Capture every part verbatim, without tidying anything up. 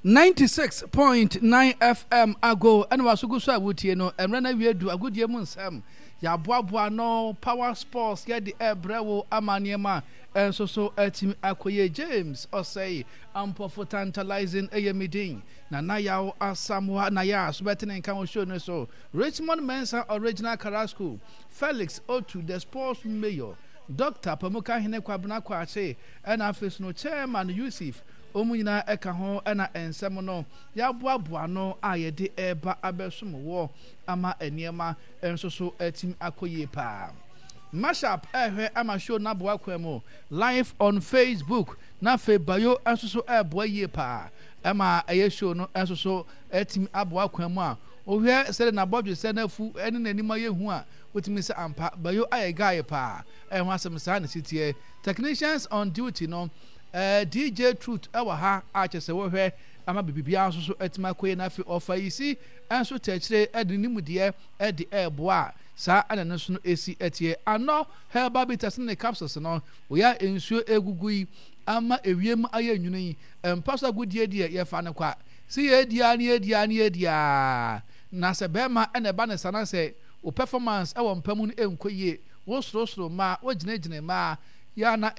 ninety-six point nine F M ago and was go so awutie no emre na wie du agodie mu nsam ya boaboa no power sports get the ebrewo amaniema enso so atim akoye James osei ampo for tantalizing ayemidin na na yawo asamwa na ya so betene kan show no so Richmond Mensa original Carrasco Felix Otu the sports mayor Doctor Pamuka Hine Kwabna Kwache and afis no chairman Yusuf Omunyina eka ho na ensem no ya boaboa no ayede eba abesum wo ama eniema enso so atim akoye pa mashup ehwe ama show na boa kwemo live on Facebook na fe bayo enso so eboa ye pa ama eye show no enso so atim aboa kwemo a ohwe se na bodwe se na fu ene nanima ye hu a otimi se ampa bayo aye guy pa ehwa asem sa na sitie technicians on duty no Uh, D J Truth ewa ha achese wo hwe ama bibibia nso so atima koye na fi ofa yisi enso techire edi nimude edi eboa sa ana nso no esi etie ano herba bitters ne capsules no we ya ensuo egugui ama ewiem aye nwunu yi empasa godie die ye fa ne kwa si ye dia ne ye dia ne ye dia na se bema ene ba ne sana se o performance ewo mpamu no enkoye wo soro soro ma wo gine gine ma ya na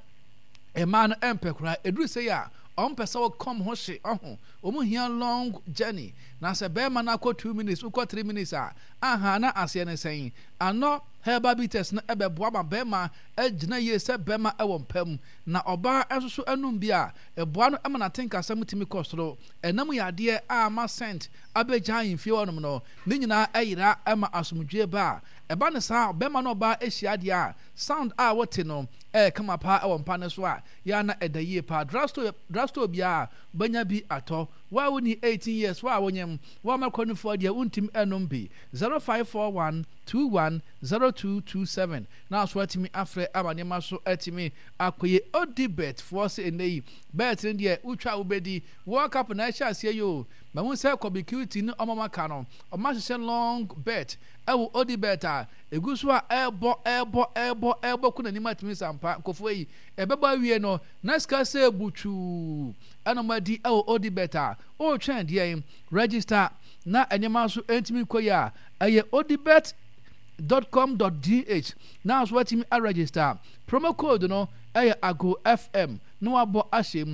a man empekura edru say ya on pesa wo come ho hye ohun omu hia long journey na se be man akọ two minutes ukọ three minutes a aha na ase ne sen ano herba bitters na ebe boa ma be ma agina ye se be ma ewo mpam na oba enso anum bia eboa no ema na tenka sam timi kostro enam ya de a ma sent abeja infie wonum no ni nyina ayira ema asomdwe ba eba ne sa be ma no ba ehia de a sound a wote no eh kama pa ewo mpa ne so a ya na edaye pa drasto drasto bia banya bi ato wa woni eighteen years wa wonyem wa makonu for dia untim enom bi zero five four one two one zero two two seven na so atimi afre amanema so atimi akoye odibet for say enei bet ndie utwa ubedi world cup na sha se yo ma hu say kobicuity ni omama ka no o ma hye long bet ewo odibet a eguso a ebo ebo ebo ebo kuna ni matimi sampa kofo yi ebeba wie no na ska say butu anomadi ewo odibet a o twen die register na enyema so entimi koya aye odibet dot com dot d h now so what me register promo code no aye ago fm no abo ashem